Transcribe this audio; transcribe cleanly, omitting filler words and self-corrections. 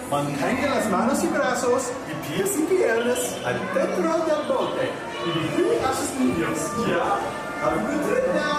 Mantenga las manos y brazos y pies y piernas adentro del bote. Y aquí a sus niños. Ya. Have a good trip now.